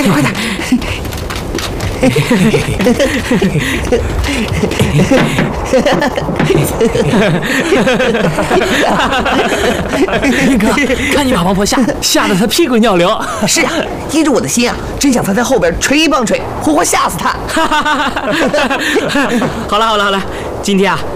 点，快点！ 云哥，看你把王婆吓得她屁滚尿流。 是啊，依着我的心啊，真想他在后边捶一棒捶，活活吓死他。 好了，今天啊，